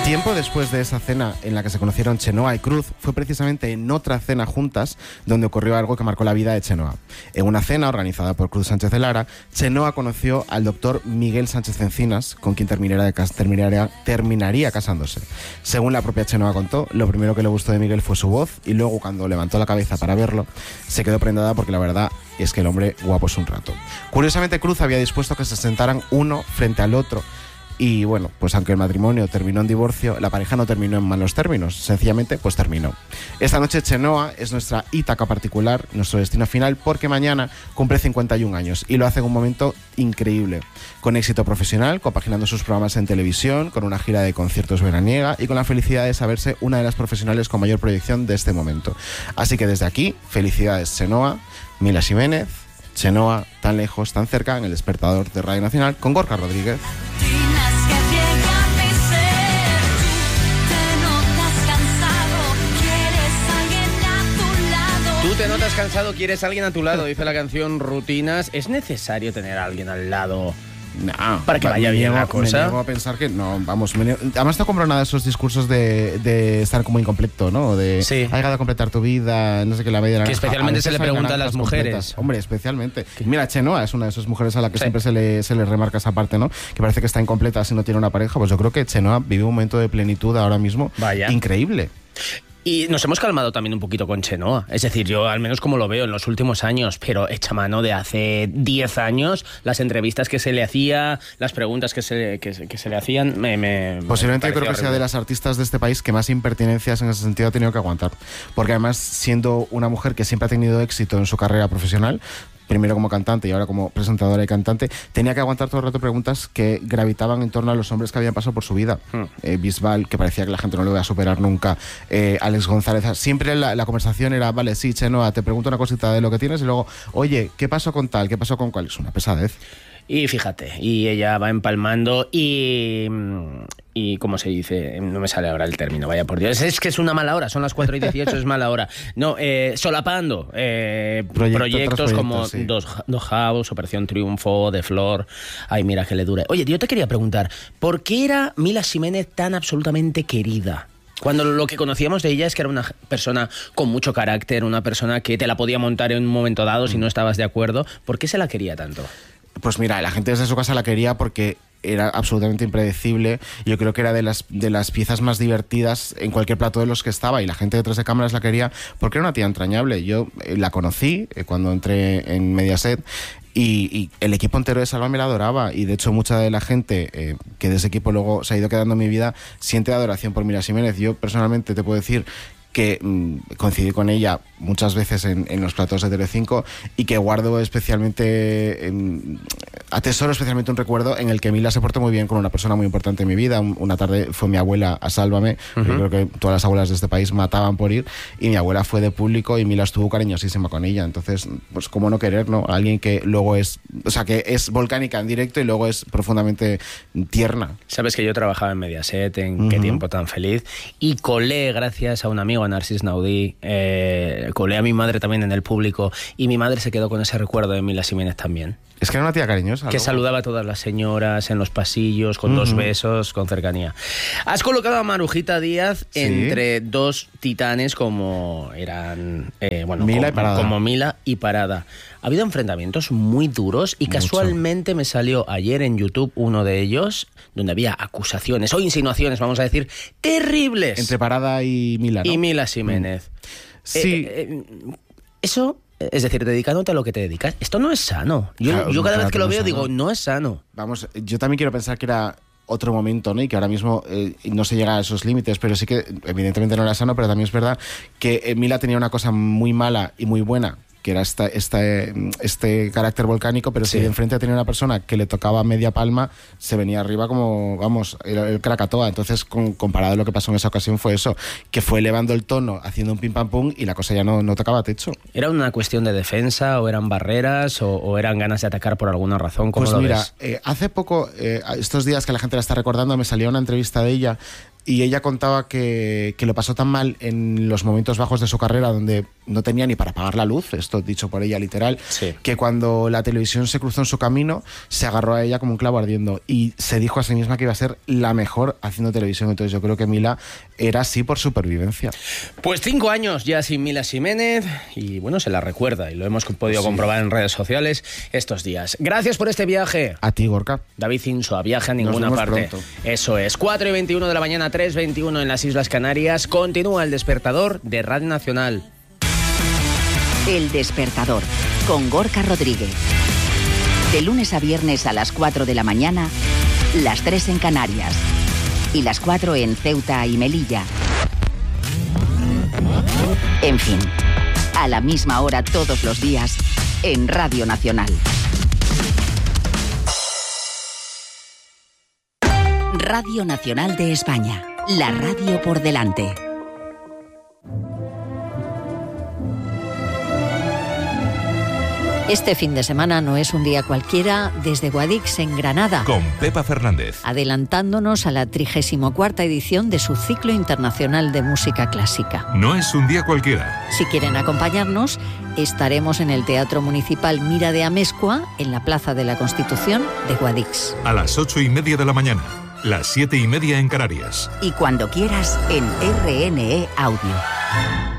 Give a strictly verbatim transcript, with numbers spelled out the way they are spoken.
Tiempo después de esa cena en la que se conocieron Chenoa y Cruz, fue precisamente en otra cena juntas donde ocurrió algo que marcó la vida de Chenoa. En una cena organizada por Cruz Sánchez de Lara, Chenoa conoció al doctor Miguel Sánchez Encinas, con quien terminaría, terminaría, terminaría casándose. Según la propia Chenoa contó, lo primero que le gustó de Miguel fue su voz, y luego cuando levantó la cabeza para verlo, se quedó prendada porque la verdad es que el hombre guapo es un rato. Curiosamente, Cruz había dispuesto que se sentaran uno frente al otro. Y bueno, pues aunque el matrimonio terminó en divorcio, la pareja no terminó en malos términos, sencillamente pues terminó. Esta noche Chenoa es nuestra Ítaca particular, nuestro destino final, porque mañana cumple cincuenta y un años y lo hace en un momento increíble, con éxito profesional, compaginando sus programas en televisión, con una gira de conciertos veraniega y con la felicidad de saberse una de las profesionales con mayor proyección de este momento. Así que desde aquí, felicidades Chenoa, Mila Ximénez, Chenoa, tan lejos, tan cerca, en el despertador de Radio Nacional, con Gorka Rodríguez. Tú te notas cansado, quieres a alguien a tu lado, dice la canción Rutinas. ¿Es necesario tener a alguien al lado no, para que vaya bien la cosa? Me niego a pensar que no, vamos, me niego, además no compro nada de esos discursos de, de estar como incompleto, ¿no? De sí. Hay que completar tu vida, no sé qué, la media naranja. Que especialmente se le pregunta a las mujeres. Completas. Hombre, especialmente. ¿Qué? Mira, Chenoa es una de esas mujeres a la que sí. siempre se le, se le remarca esa parte, ¿no? Que parece que está incompleta si no tiene una pareja. Pues yo creo que Chenoa vive un momento de plenitud ahora mismo. Vaya. Increíble. Y nos hemos calmado también un poquito con Chenoa. Es decir, yo al menos como lo veo en los últimos años, pero echa mano de hace diez años, las entrevistas que se le hacía, las preguntas que se, que, que se le hacían, me, me Posiblemente me creo que horrible. sea de las artistas de este país que más impertinencias en ese sentido ha tenido que aguantar. Porque además, siendo una mujer que siempre ha tenido éxito en su carrera profesional, primero como cantante y ahora como presentadora y cantante, tenía que aguantar todo el rato preguntas que gravitaban en torno a los hombres que habían pasado por su vida. Hmm. Eh, Bisbal, que parecía que la gente no lo iba a superar nunca. Eh, Alex González. Siempre la, la conversación era, vale, sí, Chenoa, te pregunto una cosita de lo que tienes y luego, oye, ¿qué pasó con tal? ¿Qué pasó con cuál? Es una pesadez. Y fíjate, y ella va empalmando y... Y como se dice, no me sale ahora el término, vaya por Dios, es que es una mala hora, son las cuatro y dieciocho, es mala hora. No, eh, solapando eh, Proyecto, proyectos como sí. Dos, Dos House, Operación Triunfo, De Flor, ay mira que le dure. Oye, yo te quería preguntar, ¿por qué era Mila Ximénez tan absolutamente querida? Cuando lo que conocíamos de ella es que era una persona con mucho carácter, una persona que te la podía montar en un momento dado si no estabas de acuerdo. ¿Por qué se la quería tanto? Pues mira, la gente desde su casa la quería porque era absolutamente impredecible. Yo creo que era de las, de las piezas más divertidas en cualquier plato de los que estaba, y la gente detrás de cámaras la quería porque era una tía entrañable. Yo eh, la conocí eh, cuando entré en Mediaset y, y el equipo entero de Sálvame la adoraba, y de hecho mucha de la gente eh, que de ese equipo luego se ha ido quedando en mi vida siente adoración por Mila Ximénez. Yo personalmente te puedo decir que mmm, coincidí con ella muchas veces en, en los platos de Telecinco y que guardo especialmente, en, atesoro especialmente un recuerdo en el que Mila se portó muy bien con una persona muy importante en mi vida. Un, una tarde fue mi abuela a Sálvame, uh-huh. Yo creo que todas las abuelas de este país mataban por ir, y mi abuela fue de público y Mila estuvo cariñosísima con ella. Entonces, pues cómo no querer, ¿no? Alguien que luego es, o sea, que es volcánica en directo y luego es profundamente tierna. Sabes que yo trabajaba en Mediaset, en uh-huh. Qué tiempo tan feliz, y colé, gracias a un amigo, a Narcís Naudí, eh, colé a mi madre también en el público, y mi madre se quedó con ese recuerdo de Mila Ximénez también. Es que era una tía cariñosa, que ¿no? Saludaba a todas las señoras en los pasillos, con uh-huh. dos besos, con cercanía. Has colocado a Marujita Díaz ¿sí? entre dos titanes como eran eh, bueno, Mila, como, y como Mila y Parada. Ha habido enfrentamientos muy duros y Mucho. Casualmente me salió ayer en YouTube uno de ellos donde había acusaciones o insinuaciones, vamos a decir, terribles. Entre Parada y Mila, ¿no? Y Mila Ximénez. Mm. Sí. Eh, eh, eso... Es decir, dedicándote a lo que te dedicas. Esto no es sano. Yo, claro, yo cada claro vez que lo veo no digo, no es sano. Vamos, yo también quiero pensar que era otro momento, ¿no? Y que ahora mismo eh, no se llega a esos límites, pero sí que evidentemente no era sano, pero también es verdad que eh, Mila tenía una cosa muy mala y muy buena, que era esta, esta, este carácter volcánico, pero sí. Si de enfrente tenía una persona que le tocaba media palma, se venía arriba como, vamos, el, el Krakatoa. Entonces, con, comparado a lo que pasó en esa ocasión, fue eso, que fue elevando el tono, haciendo un pim pam pum, y la cosa ya no, no tocaba techo. ¿Era una cuestión de defensa, o eran barreras, o, o eran ganas de atacar por alguna razón? ¿Cómo pues lo mira, ves? Eh, hace poco, eh, estos días que la gente la está recordando, me salió una entrevista de ella y ella contaba que, que lo pasó tan mal en los momentos bajos de su carrera, donde no tenía ni para pagar la luz, esto dicho por ella literal, sí. que cuando la televisión se cruzó en su camino, se agarró a ella como un clavo ardiendo y se dijo a sí misma que iba a ser la mejor haciendo televisión. Entonces yo creo que Mila era así por supervivencia. Pues cinco años ya sin Mila Jiménez y bueno, se la recuerda y lo hemos podido sí. comprobar en redes sociales estos días. Gracias por este viaje. A ti, Gorka. David Insua, viaje a ninguna parte. Pronto. Eso es, cuatro y veintiuno de la mañana, tres y veintiuno en las Islas Canarias. Continúa El Despertador de Radio Nacional. El Despertador, con Gorka Rodríguez. De lunes a viernes a las cuatro de la mañana, las tres en Canarias y las cuatro en Ceuta y Melilla. En fin, a la misma hora todos los días en Radio Nacional. Radio Nacional de España, la radio por delante. Este fin de semana no es un día cualquiera desde Guadix en Granada. Con Pepa Fernández. Adelantándonos a la trigésima cuarta edición de su ciclo internacional de música clásica. No es un día cualquiera. Si quieren acompañarnos, estaremos en el Teatro Municipal Mira de Amezcua, en la Plaza de la Constitución de Guadix. A las ocho y media de la mañana, las siete y media en Canarias. Y cuando quieras en R N E Audio.